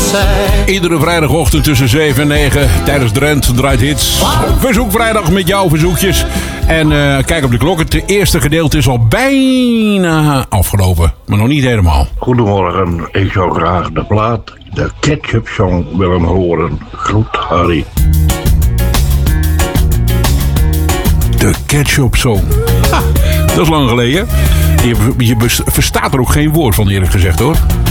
Iedere vrijdagochtend tussen 7 en 9 tijdens Drent draait hits. Verzoekvrijdag met jouw verzoekjes. En kijk op de klok. Het eerste gedeelte is al bijna afgelopen. Maar nog niet helemaal. Goedemorgen, ik zou graag de plaat de Ketchup Song willen horen. Groet, Harry. De Ketchup Song. Ha, dat is lang geleden. Je verstaat er ook geen woord van, eerlijk gezegd, hoor.